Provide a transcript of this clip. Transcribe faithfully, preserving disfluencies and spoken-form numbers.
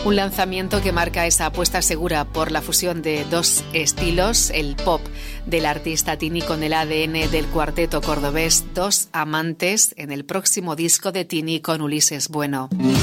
Un lanzamiento que marca esa apuesta segura por la fusión de dos estilos, el pop del artista Tini con el A D N del cuarteto cordobés Dos Amantes, en el próximo disco de Tini con Ulises Bueno.